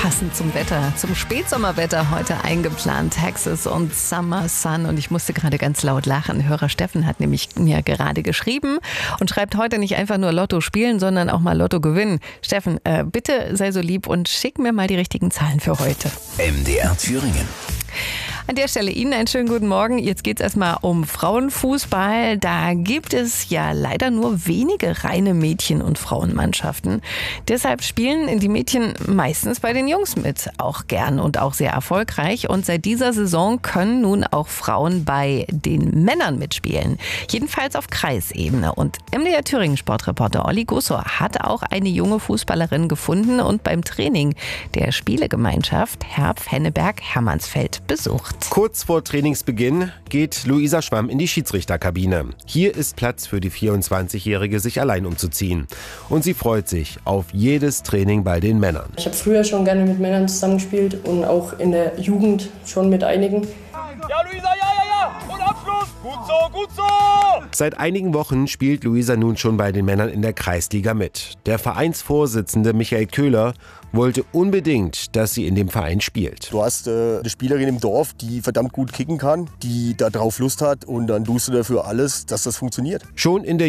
passend zum Wetter, zum Spätsommerwetter heute eingeplant. Texas und Summer Sun. Und ich musste gerade ganz laut lachen. Hörer Steffen hat nämlich mir gerade geschrieben und schreibt heute nicht einfach nur Lotto spielen, sondern auch mal Lotto gewinnen. Steffen, bitte sei so lieb und schick mir mal die richtigen Zahlen für heute. MDR Thüringen. An der Stelle Ihnen einen schönen guten Morgen. Jetzt geht es erstmal um Frauenfußball. Da gibt es ja leider nur wenige reine Mädchen- und Frauenmannschaften. Deshalb spielen die Mädchen meistens bei den Jungs mit. Auch gern und auch sehr erfolgreich. Und seit dieser Saison können nun auch Frauen bei den Männern mitspielen. Jedenfalls auf Kreisebene. Und MDR Thüringen Sportreporter Olli Gussor hat auch eine junge Fußballerin gefunden und beim Training der Spielegemeinschaft Herb-Henneberg-Hermannsfeld besucht. Kurz vor Trainingsbeginn geht Luisa Schwamm in die Schiedsrichterkabine. Hier ist Platz für die 24-Jährige, sich allein umzuziehen. Und sie freut sich auf jedes Training bei den Männern. Ich habe früher schon gerne mit Männern zusammengespielt und auch in der Jugend schon mit einigen. Ja, Luisa, ja! Und Abschluss! Gut so! Seit einigen Wochen spielt Luisa nun schon bei den Männern in der Kreisliga mit. Der Vereinsvorsitzende Michael Köhler wollte unbedingt, dass sie in dem Verein spielt. Du hast eine Spielerin im Dorf, die verdammt gut kicken kann, die da drauf Lust hat und dann tust du dafür alles, dass das funktioniert. Schon in der